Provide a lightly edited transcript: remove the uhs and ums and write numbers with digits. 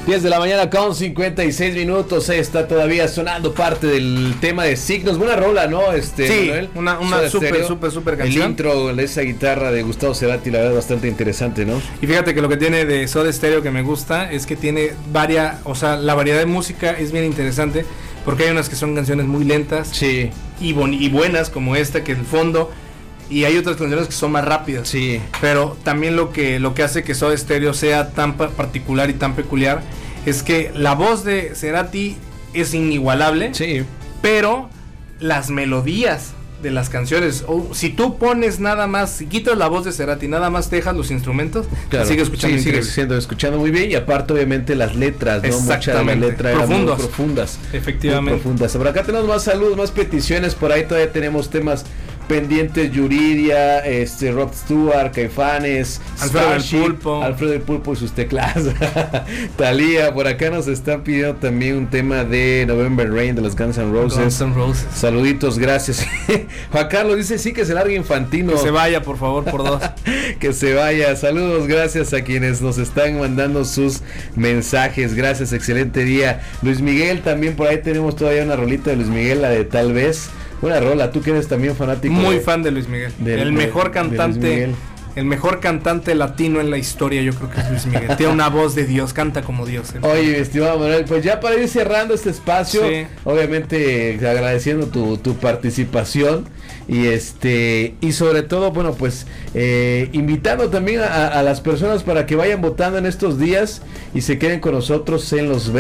10 de la mañana con 56 minutos. Está todavía sonando parte del tema de Signos. Buena rola, ¿no? Sí, Manuel? una súper canción. El intro de esa guitarra de Gustavo Cerati, la verdad, bastante interesante, ¿no? Y fíjate que lo que tiene de Soda Stereo que me gusta es que tiene la variedad de música es bien interesante, porque hay unas que son canciones muy lentas, sí, y buenas, como esta, que en el fondo, y hay otras canciones que son más rápidas. Sí. Pero también lo que hace que Soda Stereo sea tan particular y tan peculiar es que la voz de Cerati es inigualable. Sí. Pero las melodías de las canciones, si tú pones nada más, si quitas la voz de Cerati, nada más te dejas los instrumentos, claro, sigue escuchando, sí, sigue escuchando muy bien, y aparte obviamente las letras, ¿no? Muchas de las letras eran muy profundas. Efectivamente. Muy profundas. Por acá tenemos más saludos, más peticiones, por ahí todavía tenemos temas pendientes: Yuridia, Rod Stewart, Caifanes, Alfredo el Pulpo y sus teclas. Talía, por acá nos están pidiendo también un tema de November Rain de los Guns N' Roses. Saluditos, gracias. Juan Carlos dice sí, que se largue Infantino. Que se vaya, por favor, por dos. Que se vaya. Saludos, gracias a quienes nos están mandando sus mensajes. Gracias, excelente día. Luis Miguel, también por ahí tenemos todavía una rolita de Luis Miguel, la de Tal Vez. Una rola, tú que eres también fanático. Muy fan de Luis Miguel. El mejor cantante. El mejor cantante latino en la historia, yo creo que es Luis Miguel. Tiene una voz de Dios, canta como Dios. Oye, estimado Manuel, pues ya para ir cerrando este espacio, sí, obviamente agradeciendo tu participación y sobre todo, bueno, pues invitando también a las personas para que vayan votando en estos días y se queden con nosotros en los